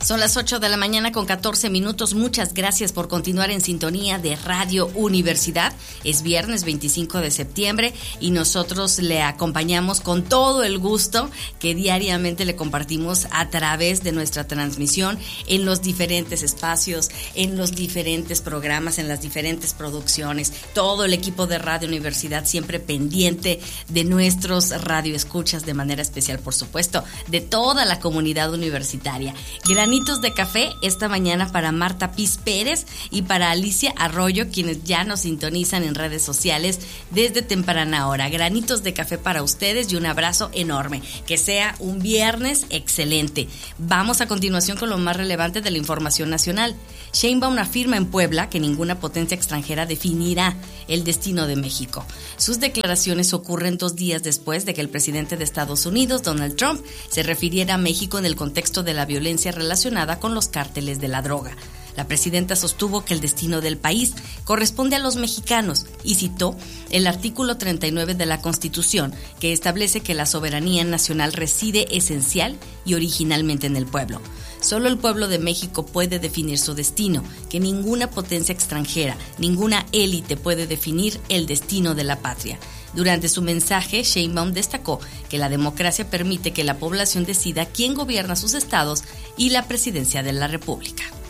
Son las 8 de la mañana con 14 minutos. Muchas gracias por continuar en sintonía de Radio Universidad. Es viernes 25 de septiembre y nosotros le acompañamos con todo el gusto que diariamente le compartimos a través de nuestra transmisión en los diferentes espacios, en los diferentes programas, en las diferentes producciones. Todo el equipo de Radio Universidad siempre pendiente de nuestros radioescuchas, de manera especial, por supuesto, de toda la comunidad universitaria. Granitos de café esta mañana para Marta Piz Pérez y para Alicia Arroyo, quienes ya nos sintonizan en redes sociales desde temprana hora. Granitos de café para ustedes y un abrazo enorme. Que sea un viernes excelente. Vamos a continuación con lo más relevante de la información nacional. Sheinbaum afirma en Puebla que ninguna potencia extranjera definirá el destino de México. Sus declaraciones ocurren 2 días después de que el presidente de Estados Unidos, Donald Trump, se refiriera a México en el contexto de la violencia relacionada con los cárteles de la droga. La presidenta sostuvo que el destino del país corresponde a los mexicanos y citó el artículo 39 de la Constitución, que establece que la soberanía nacional reside esencial y originalmente en el pueblo. Solo el pueblo de México puede definir su destino, que ninguna potencia extranjera, ninguna élite puede definir el destino de la patria. Durante su mensaje, Sheinbaum destacó que la democracia permite que la población decida quién gobierna sus estados y la presidencia de la República.